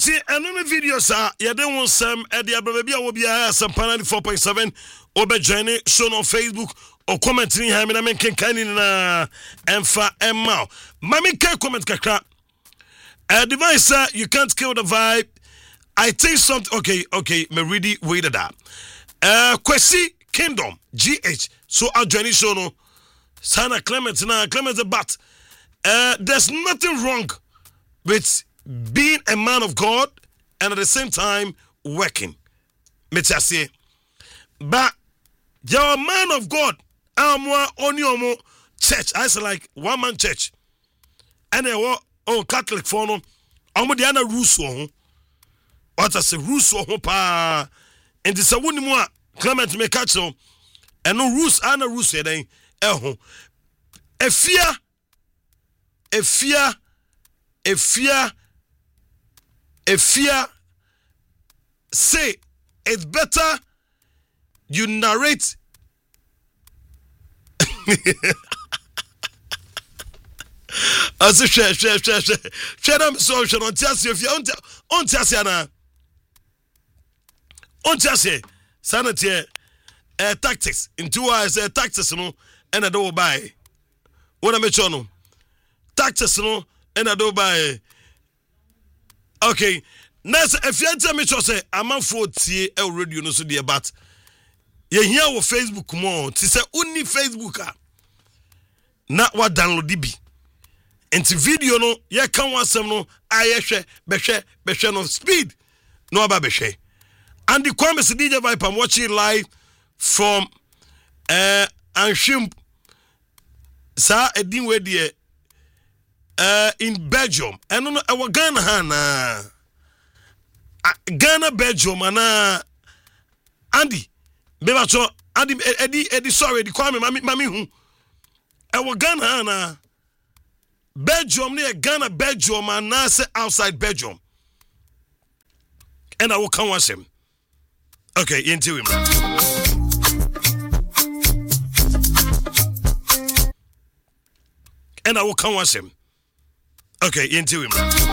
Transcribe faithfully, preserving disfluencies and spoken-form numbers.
Enti eno video sa ye de won sam e de ababa bia wo bia Asempa four point seven obe join show on Facebook or comment ni ha me na men kenkan ni na emfa emma mami kai comment kakra a device uh, you can't kill the vibe. I think something okay okay me ready wait that uh Kwesi Kingdom G H so I join show no Sana Clement na Clement but uh there's nothing wrong with being a man of God and at the same time working. Metase. But you're a man of God. I'm on your church. I say like one man church. And they were oh Catholic for no. I'm the other Russo. What I say Russo pa. And this a one more Clement me catch so. And no Rus and a Russo then. Eh a fear. A fear. A fear. A fear say it's better you narrate as a share share share share share them so share on tiasi if you on on tiasi na on tiasi sanity uh, tactics in two hours uh, tactics no and I do buy what am I no tactics no and I do buy. Okay, next if you tell me to say I'm on forty a radio no so dear but you hear on Facebook more to say only Facebook ah not what download D B into video no you can want some no I share be share be share no speed no about be share and the Kwame D J Vibe I'm watching live from uh Anshim sa edin we there Uh, in Belgium, and no, our Ghana, Hana, Ghana, Belgium, and uh, Andy, maybe so Andy, Eddie, Eddie, sorry, the Kwame, Mammy, Mammy, who, our Ghana, Hana, Belgium, near Ghana, Belgium, and I say outside Belgium, and I will come watch him. Okay, into him. And I will come watch him. Okay, into him.